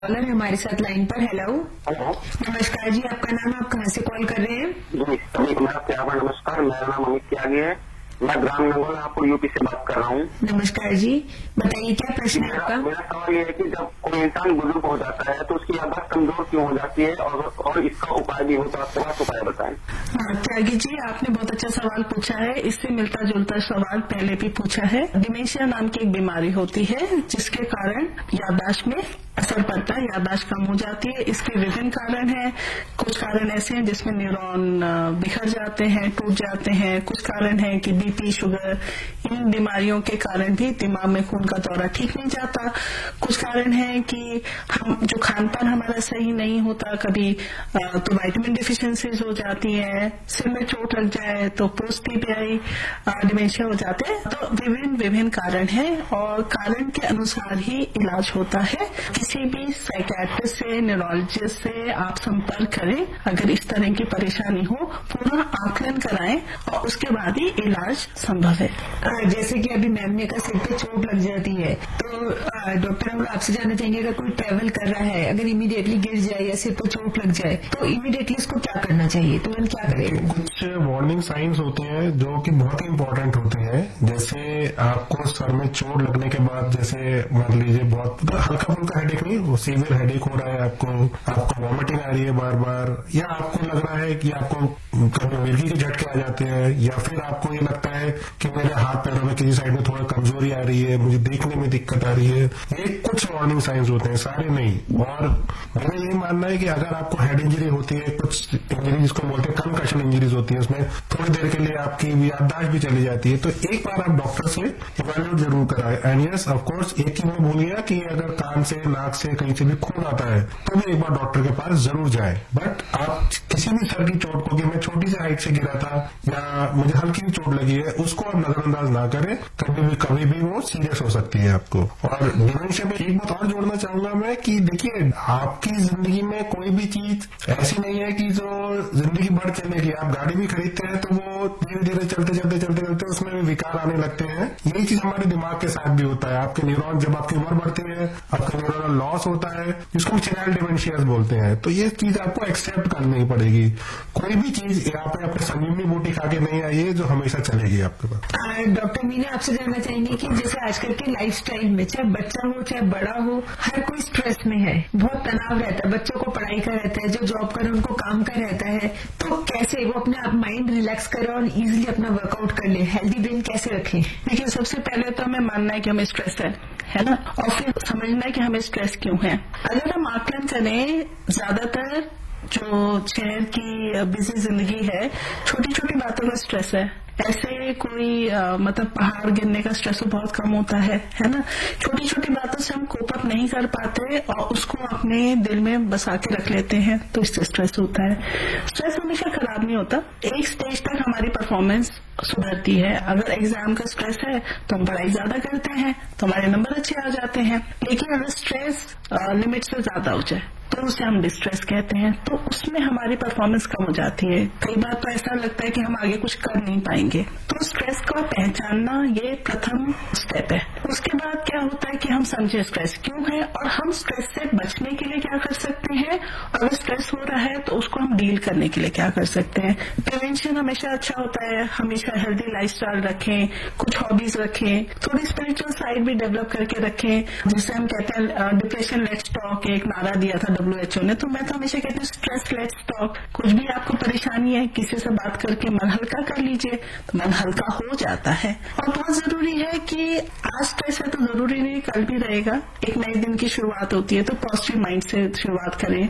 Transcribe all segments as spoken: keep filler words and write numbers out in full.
Collar है हमारे साथ लाइन पर। हेलो हेलो, नमस्कार जी, आपका नाम, आप कहाँ से कॉल कर रहे हैं? जी सभी को मेरा प्यार भरा नमस्कार। मेरा नाम अमित त्यागी है। मैं ग्राम नंगोल नागपुर यूपी से बात कर रहा हूँ। नमस्कार जी, बताइए क्या प्रश्न है मेरा, आपका? मेरा सवाल ये है कि जब कोई इंसान बुजुर्ग हो जाता है तो उसकी याददाश्त कमजोर क्यों हो जाती है, और, और इसका उपाय भी हो तो आपके पास उपाय बताएं। हाँ, त्यागी जी, आपने बहुत अच्छा सवाल पूछा है। इससे मिलता जुलता सवाल पहले भी पूछा है। डिमेंशिया नाम की एक बीमारी होती है जिसके कारण याददाश्त में असर पड़ता है, याददाश्त कम हो जाती है। इसके विभिन्न कारण हैं। कुछ कारण ऐसे हैं जिसमें न्यूरॉन बिखर जाते हैं, टूट जाते हैं। कुछ कारण है कि बीपी, शुगर, इन बीमारियों के कारण भी दिमाग में खून का दौरा ठीक नहीं जाता। कुछ कारण है कि हम जो खान पान हमारा सही नहीं होता, कभी तो विटामिन डिफिशिएंसीज हो जाती है, सिर में चोट लग जाए तो पोस्ट टीबीआई डिमेंशिया हो जाते हैं। तो विभिन्न विभिन्न कारण है और कारण के अनुसार ही इलाज होता है। किसी भी साइकियाट्रिस्ट से, न्यूरोलॉजिस्ट से आप संपर्क करें अगर इस तरह की परेशानी हो, पूरा आकलन कराएं और उसके बाद ही इलाज संभव है। जैसे कि अभी मैम ने कहा सिर पे चोट लग जाती है, तो डॉक्टर हम आपसे जानना चाहेंगे अगर कोई ट्रैवल कर रहा है, अगर इमीडिएटली गिर जाए या सिर पे चोट लग जाए तो इमीडिएटली उसको क्या करना चाहिए, तुरंत क्या करें? कुछ वार्निंग साइंस होते हैं जो कि बहुत ही इम्पोर्टेंट होते हैं। जैसे आपको सर में चोट लगने के बाद, जैसे मान लीजिए बहुत हल्का फुल्का हेडेक नहीं, वो सीवियर हेडेक हो रहा है, आपको आपको वॉमिटिंग आ रही है बार बार, या आपको लग रहा है कि आपको कभी मिर्गी के झटके आ जाते हैं, या फिर आपको ये लगता है कि मेरे हाथ पैरों में किसी साइड में थोड़ा कमजोरी आ रही है, मुझे देखने में दिक्कत आ रही है, ये कुछ वार्निंग साइंस होते हैं, सारे नहीं। और मेरा यही मानना है कि अगर आपको हेड इंजरी होती है, कुछ इंजरी जिसको बोलते हैं कंकशन इंजरीज होती है, उसमें थोड़ी देर के लिए आपकी याददाश्त भी चली जाती है, तो एक बार आप डॉक्टर से इवैल्यूएट जरूर कराएं। एंड यस, ऑफकोर्स एक चीज में भूलिए कि अगर कान से, नाक से, कहीं से भी खून आता है तो भी एक बार डॉक्टर के पास जरूर जाए। बट आप किसी भी सर की चोट को, कि मैं छोटी सी हाइट से गिरा था या मुझे हल्की भी चोट लगी है, उसको आप नजरअंदाज ना करें। कभी भी कभी भी वो सीरियस हो सकती है आपको। और डिमेंशिया में एक बात और जोड़ना चाहूंगा मैं कि देखिए, आपकी जिंदगी में कोई भी चीज ऐसी नहीं है कि जो जिंदगी बढ़ चलेगी। आप गाड़ी भी खरीदते हैं तो वो धीरे धीरे चलते चलते चलते चलते उसमें भी विकार आने लगते हैं। यही चीज हमारे दिमाग के साथ भी होता है। आपके न्यूरॉन, जब आपकी उम्र बढ़ती है, आपका न्यूरॉनल लॉस होता है, जिसको हम सेनाइल डिमेंशिया बोलते हैं। तो ये चीज आपको एक्सेप्ट करनी ही पड़ेगी। कोई भी चीज यहाँ पे आपने संजीवनी बूटी खा के नहीं आई है जो हमेशा चलेगी आपके पास। डॉक्टर मीना, आपसे जानना चाहेंगे कि जैसे आजकल के लाइफस्टाइल में, चाहे बच्चा हो चाहे बड़ा हो, हर कोई स्ट्रेस में है, बहुत तनाव रहता है। बच्चों को पढ़ाई का रहता है, जो जॉब कर उनको काम का रहता है, तो कैसे वो अपने आप माइंड रिलैक्स करे और इजिली अपना वर्कआउट कर ले, हेल्दी ब्रेन कैसे रखें? देखिए, सबसे पहले तो हमें मानना है कि हमें स्ट्रेस है है ना, और फिर समझना है कि हमें स्ट्रेस क्यों है। अगर हम आकलन करें, ज्यादातर जो शहर की बिजी जिंदगी है, छोटी छोटी बातों का स्ट्रेस है। ऐसे कोई आ, मतलब पहाड़ गिरने का स्ट्रेस बहुत कम होता है है ना। छोटी छोटी बातों से हम कोप अप नहीं कर पाते और उसको अपने दिल में बसा के रख लेते हैं, तो इससे स्ट्रेस होता है। स्ट्रेस हमेशा खराब नहीं होता। एक स्टेज तक हमारी परफॉर्मेंस सुधरती है। अगर एग्जाम का स्ट्रेस है तो हम पढ़ाई ज्यादा करते हैं तो हमारे नंबर अच्छे आ जाते हैं। लेकिन अगर स्ट्रेस लिमिट से ज्यादा हो जाए तो उसे हम डिस्ट्रेस कहते हैं, तो उसमें हमारी परफॉर्मेंस कम हो जाती है। कई बार तो ऐसा लगता है कि हम आगे कुछ कर नहीं पाएंगे। तो स्ट्रेस को पहचानना ये प्रथम स्टेप है। उसके बाद क्या होता है कि हम समझे स्ट्रेस क्यों है और हम स्ट्रेस से बचने के लिए क्या कर सकते हैं। अगर स्ट्रेस हो रहा है तो उसको हम डील करने के लिए क्या कर सकते हैं। प्रिवेंशन हमेशा अच्छा होता है। हमेशा हेल्दी लाइफस्टाइल रखें, कुछ हॉबीज रखें, थोड़ी स्पिरिचुअल साइड भी डेवलप करके रखें। जिसे हम कहते हैं डिप्रेशन लेट्स टॉक, एक नारा दिया था डब्ल्यू एच ओ ने, तो मैं तो हमेशा कहती हूँ स्ट्रेस लेट्स टॉक। कुछ भी आपको परेशानी है, किसी से बात करके मन हल्का कर लीजिए तो मन हल्का हो जाता है। और बहुत जरूरी है कि आज स्ट्रेस है तो जरूरी नहीं कल भी रहेगा। एक नए दिन की शुरुआत होती है तो पॉजिटिव माइंड से शुरुआत करें,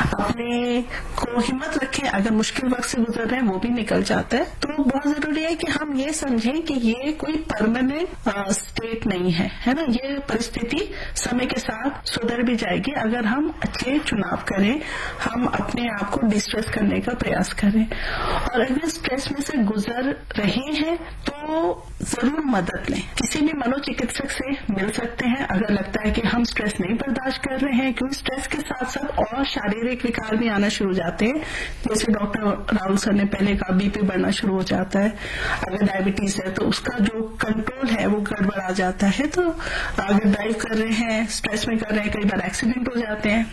अपने को हिम्मत रखें। अगर मुश्किल वक्त से गुजर रहे हैं वो भी निकल जाता है। तो बहुत जरूरी है कि हम ये समझें कि ये कोई परमानेंट स्टेट नहीं है, है ना। ये परिस्थिति समय के साथ सुधर भी जाएगी अगर हम अच्छे चुनाव करें, हम अपने आप को डिस्ट्रेस करने का प्रयास करें। और अगर स्ट्रेस में से गुजर रहे हैं तो जरूर मदद लें, किसी भी मनोचिकित्सक से मिल सकते हैं अगर लगता है कि हम स्ट्रेस नहीं बर्दाश्त कर रहे हैं, क्योंकि स्ट्रेस के साथ साथ और शारीरिक विकार भी आना शुरू हो जाते हैं। जैसे डॉक्टर राहुल सर ने पहले कहा, बीपी बढ़ना शुरू हो जाता है, अगर डायबिटीज है तो उसका जो कंट्रोल है वो गड़बड़ा जाता है। तो अगर ड्राइव कर रहे हैं, स्ट्रेस में कर रहे हैं, कई बार एक्सीडेंट हो जाते हैं।